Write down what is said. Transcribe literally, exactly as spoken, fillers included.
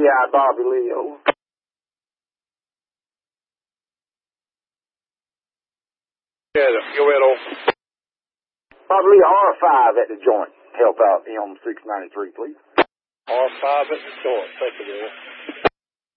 I, Bobby Leo. Yeah, go ahead, old. Bobby Leo, R five at the joint. Help out M six ninety-three, please. R five at the joint. Thank you, man.